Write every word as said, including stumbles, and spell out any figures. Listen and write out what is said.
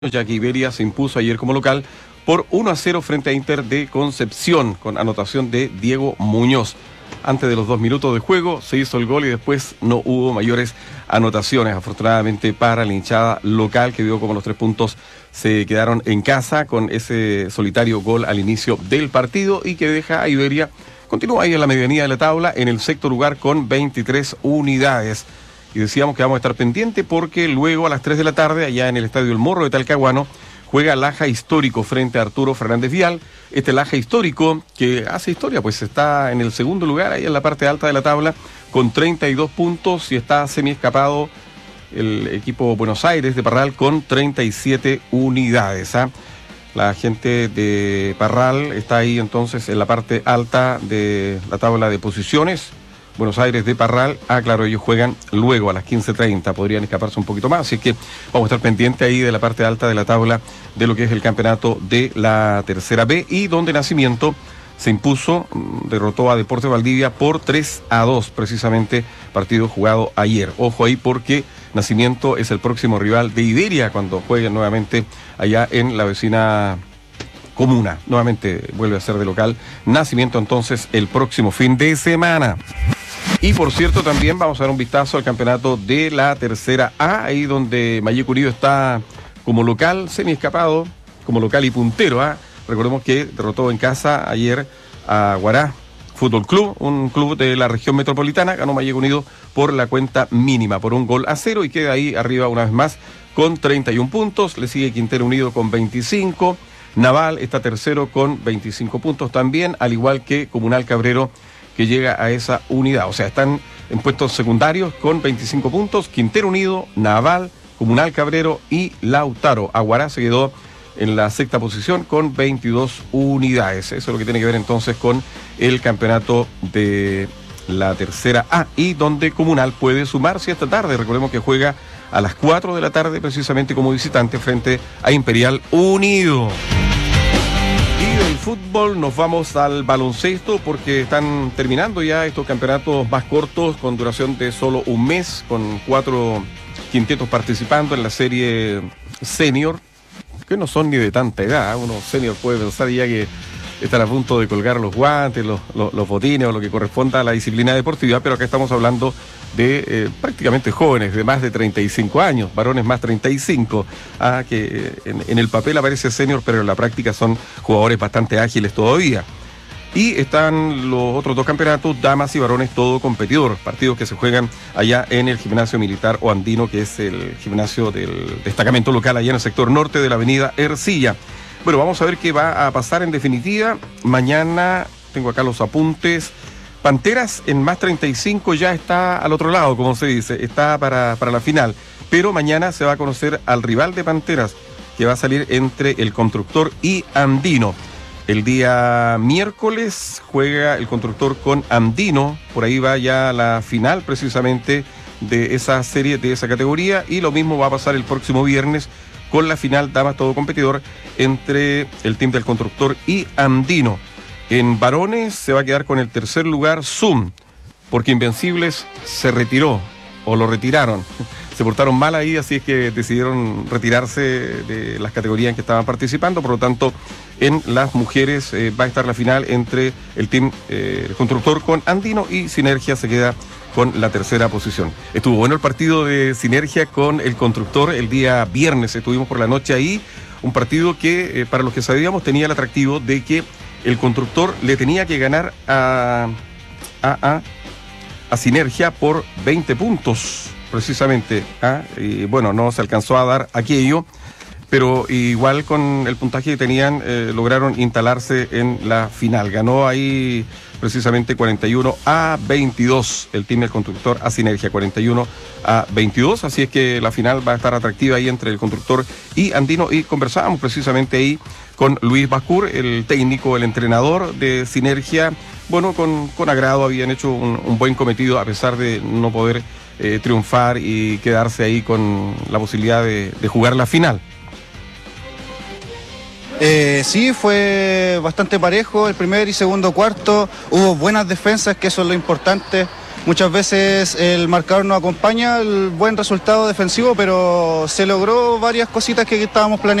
Ya que Iberia se impuso ayer como local por uno a cero frente a Inter de Concepción, con anotación de Diego Muñoz. Antes de los dos minutos de juego se hizo el gol y después no hubo mayores anotaciones, afortunadamente para la hinchada local, que vio como los tres puntos se quedaron en casa con ese solitario gol al inicio del partido y que deja a Iberia, continúa ahí en la medianía de la tabla, en el sexto lugar con veintitrés unidades. Y decíamos que vamos a estar pendientes porque luego a las tres de la tarde, allá en el Estadio El Morro de Talcahuano, juega Laja Histórico frente a Arturo Fernández Vial. Este Laja Histórico que hace historia, pues está en el segundo lugar, ahí en la parte alta de la tabla, con treinta y dos puntos, y está semi-escapado el equipo Buenos Aires de Parral con treinta y siete unidades. ¿eh? La gente de Parral está ahí entonces en la parte alta de la tabla de posiciones. Buenos Aires de Parral, ah claro, ellos juegan luego a las quince treinta, podrían escaparse un poquito más, así que vamos a estar pendientes ahí de la parte alta de la tabla de lo que es el campeonato de la tercera B, y donde Nacimiento se impuso, derrotó a Deportes Valdivia por tres a dos, precisamente partido jugado ayer. Ojo ahí porque Nacimiento es el próximo rival de Iberia cuando jueguen nuevamente allá en la vecina comuna. Nuevamente vuelve a ser de local Nacimiento entonces el próximo fin de semana. Y por cierto, también vamos a dar un vistazo al campeonato de la tercera A, ahí donde Malleco Unido está como local, semi escapado, como local y puntero. ¿eh? Recordemos que derrotó en casa ayer a Guará Fútbol Club, un club de la región metropolitana. Ganó Malleco Unido por la cuenta mínima, por un gol a cero, y queda ahí arriba una vez más con treinta y un puntos. Le sigue Quintero Unido con veinticinco. Naval está tercero con veinticinco puntos también, al igual que Comunal Cabrero, que llega a esa unidad. O sea, están en puestos secundarios con veinticinco puntos, Quintero Unido, Naval, Comunal Cabrero y Lautaro. Aguará se quedó en la sexta posición con veintidós unidades. Eso es lo que tiene que ver entonces con el campeonato de la tercera A, y donde Comunal puede sumarse esta tarde. Recordemos que juega a las cuatro de la tarde precisamente como visitante frente a Imperial Unido. Y del fútbol nos vamos al baloncesto porque están terminando ya estos campeonatos más cortos con duración de solo un mes, con cuatro quintetos participando en la serie senior, que no son ni de tanta edad. Uno senior puede pensar ya que están a punto de colgar los guantes, los, los, los botines o lo que corresponda a la disciplina deportiva, pero acá estamos hablando de eh, prácticamente jóvenes de más de treinta y cinco años, varones más treinta y cinco, ah, que en, en el papel aparece senior, pero en la práctica son jugadores bastante ágiles todavía. Y están los otros dos campeonatos, damas y varones, todo competidor, partidos que se juegan allá en el Gimnasio Militar o Andino, que es el gimnasio del destacamento local allá en el sector norte de la avenida Ercilla. Bueno, vamos a ver qué va a pasar en definitiva. Mañana, tengo acá los apuntes. Panteras en más treinta y cinco ya está al otro lado, como se dice, está para, para la final. Pero mañana se va a conocer al rival de Panteras, que va a salir entre el Constructor y Andino. El día miércoles juega el Constructor con Andino, por ahí va ya la final precisamente de esa serie, de esa categoría, y lo mismo va a pasar el próximo viernes con la final damas todo competidor entre el team del Constructor y Andino. En varones se va a quedar con el tercer lugar Zoom, porque Invencibles se retiró, o lo retiraron. Se portaron mal ahí, así es que decidieron retirarse de las categorías en que estaban participando. Por lo tanto, en las mujeres eh, va a estar la final entre el team eh, el Constructor con Andino, y Sinergia se queda con la tercera posición. Estuvo bueno el partido de Sinergia con el Constructor el día viernes, estuvimos por la noche ahí, un partido que eh, para los que sabíamos tenía el atractivo de que el Constructor le tenía que ganar a, a, a, a Sinergia por veinte puntos, precisamente. ¿ah? Y bueno, no se alcanzó a dar aquello, pero igual con el puntaje que tenían, eh, lograron instalarse en la final. Ganó ahí precisamente cuarenta y uno a veintidós el team del Constructor a Sinergia, cuarenta y uno a veintidós, así es que la final va a estar atractiva ahí entre el Constructor y Andino, y conversábamos precisamente ahí con Luis Bascur, el técnico, el entrenador de Sinergia. Bueno, con, con agrado, habían hecho un, un buen cometido a pesar de no poder eh, triunfar y quedarse ahí con la posibilidad de, de jugar la final. Eh, sí, fue bastante parejo el primer y segundo cuarto, hubo buenas defensas, que eso es lo importante. Muchas veces el marcador no acompaña el buen resultado defensivo, pero se logró varias cositas que estábamos planeando.